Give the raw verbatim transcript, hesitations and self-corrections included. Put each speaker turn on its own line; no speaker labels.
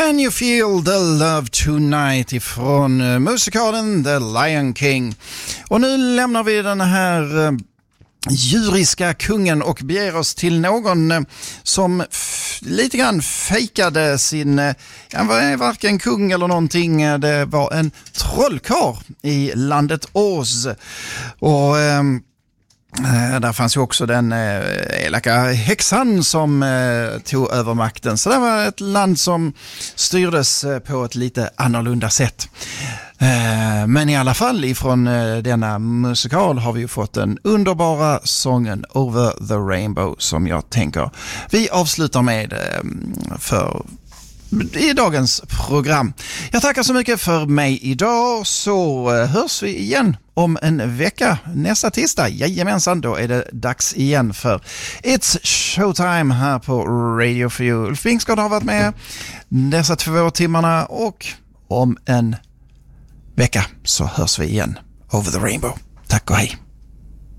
Can you feel the love tonight ifrån uh, musikalen The Lion King. Och nu lämnar vi den här uh, djuriska kungen och beger oss till någon uh, som f- lite grann fejkade sin, uh, han var varken kung eller någonting, uh, det var en trollkarl i landet Oz. Och uh, där fanns ju också den eh, elaka häxan som eh, tog över makten. Så det var ett land som styrdes eh, på ett lite annorlunda sätt. Eh, men i alla fall ifrån eh, denna musikal har vi ju fått den underbara sången Over the Rainbow som jag tänker vi avslutar med eh, för i dagens program. Jag tackar så mycket för mig idag, så hörs vi igen om en vecka nästa tisdag. Jajamensan, då är det dags igen för It's Showtime här på Radio for You. Ulf Wingsgård har varit med dessa två timmarna och om en vecka så hörs vi igen. Over the Rainbow. Tack och hej.